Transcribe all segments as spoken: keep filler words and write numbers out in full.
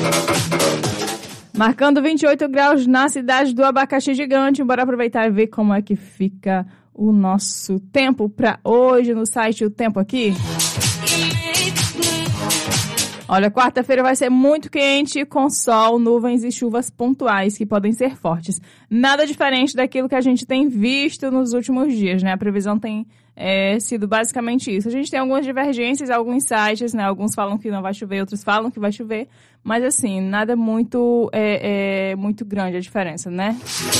Marcando vinte e oito graus na cidade do Abacaxi Gigante. Bora aproveitar e ver como é que fica o nosso tempo para hoje no site O Tempo Aqui. Olha, quarta-feira vai ser muito quente, com sol, nuvens e chuvas pontuais que podem ser fortes. Nada diferente daquilo que a gente tem visto nos últimos dias, né? A previsão tem é, sido basicamente isso. A gente tem algumas divergências, alguns sites, né? Alguns falam que não vai chover, outros falam que vai chover. Mas, assim, nada muito, é, é, muito grande a diferença, né?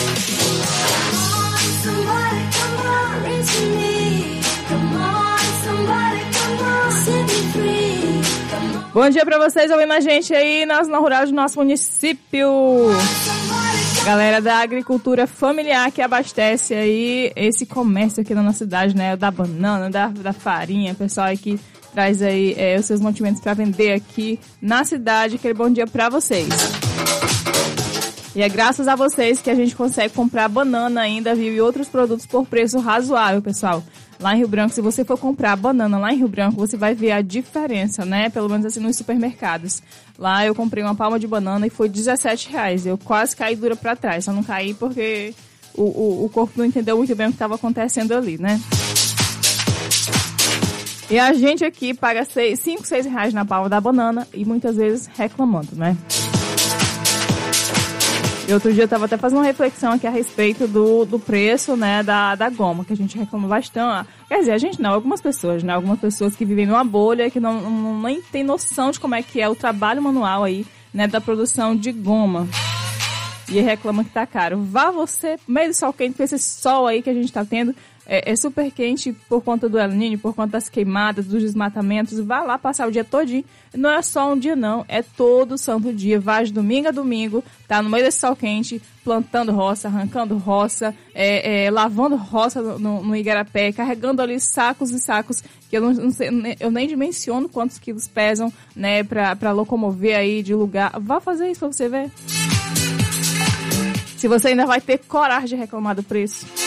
Bom dia pra vocês ouvindo a gente aí na Zona Rural do nosso município. Galera da agricultura familiar que abastece aí esse comércio aqui na nossa cidade, né? Da banana, da, da farinha, pessoal aí que traz aí é, os seus mantimentos pra vender aqui na cidade. Aquele bom dia pra vocês. E é graças a vocês que a gente consegue comprar banana ainda, viu? E outros produtos por preço razoável, pessoal. Lá em Rio Branco, se você for comprar banana lá em Rio Branco, você vai ver a diferença, né? Pelo menos assim nos supermercados. Lá eu comprei uma palma de banana e foi dezessete reais. Eu quase caí dura pra trás. Só não caí porque o, o, o corpo não entendeu muito bem o que estava acontecendo ali, né? E a gente aqui paga cinco, seis reais na palma da banana e muitas vezes reclamando, né? E outro dia eu estava até fazendo uma reflexão aqui a respeito do, do preço, né, da, da goma, que a gente reclama bastante. Quer dizer, a gente não, algumas pessoas, né, algumas pessoas que vivem numa bolha, que não, não nem tem noção de como é que é o trabalho manual aí, né, da produção de goma. E reclama que tá caro. Vá você, meio do sol quente, com esse sol aí que a gente tá tendo, é, é super quente por conta do El Niño, por conta das queimadas, dos desmatamentos. Vá lá passar o dia todinho. Não é só um dia não, é todo santo dia. Vai de domingo a domingo, tá no meio desse sol quente, plantando roça, arrancando roça, é, é, lavando roça no, no igarapé, carregando ali sacos e sacos, que eu não, não sei, eu nem dimensiono quantos quilos pesam, né, pra, pra locomover aí de lugar. Vá fazer isso pra você ver. Se você ainda vai ter coragem de reclamar do preço.